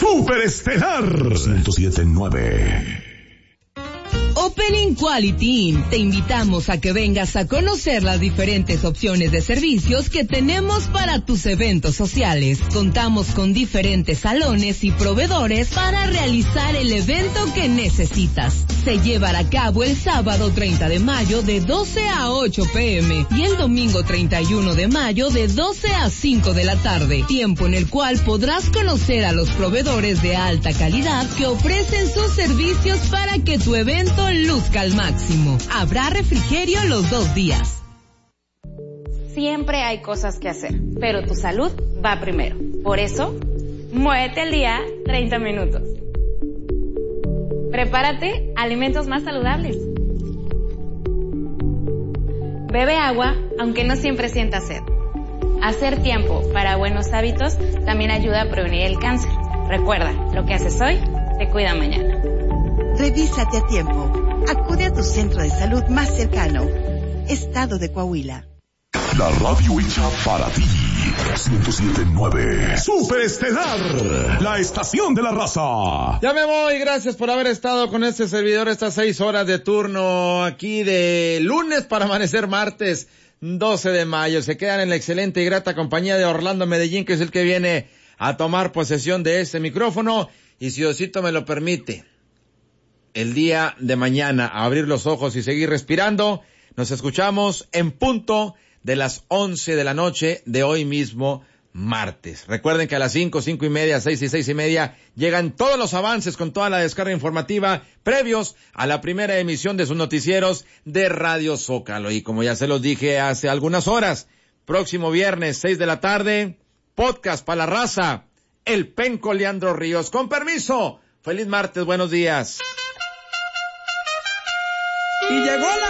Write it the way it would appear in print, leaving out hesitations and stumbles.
Superestelar 107.9. Opening Quality Inn. Te invitamos a que vengas a conocer las diferentes opciones de servicios que tenemos para tus eventos sociales. Contamos con diferentes salones y proveedores para realizar el evento que necesitas. Se llevará a cabo el sábado 30 de mayo de 12 a 8 p.m. y el domingo 31 de mayo de 12 a 5 de la tarde. Tiempo en el cual podrás conocer a los proveedores de alta calidad que ofrecen sus servicios para que tu evento luzca al máximo. Habrá refrigerio los 2 días. Siempre hay cosas que hacer, pero tu salud va primero. Por eso, muévete al día 30 minutos. Prepárate alimentos más saludables. Bebe agua, aunque no siempre sientas sed. Hacer tiempo para buenos hábitos también ayuda a prevenir el cáncer. Recuerda, lo que haces hoy te cuida mañana. Revísate a tiempo. Acude a tu centro de salud más cercano. Estado de Coahuila. La radio hecha para ti. 107.9. Superestelar, la estación de la raza. Ya me voy, gracias por haber estado con este servidor estas 6 horas de turno aquí de lunes para amanecer martes 12 de mayo. Se quedan en la excelente y grata compañía de Orlando Medellín, que es el que viene a tomar posesión de este micrófono. Y si Diosito me lo permite, el día de mañana a abrir los ojos y seguir respirando. Nos escuchamos en punto de las 11 de la noche de hoy mismo, martes. Recuerden que a las 5, 5:30, 6 y 6:30 llegan todos los avances con toda la descarga informativa previos a la primera emisión de sus noticieros de Radio Zócalo. Y como ya se los dije hace algunas horas, próximo viernes, 6 de la tarde, podcast para la raza, el Penco Leandro Ríos. Con permiso, feliz martes, buenos días. Y llegó la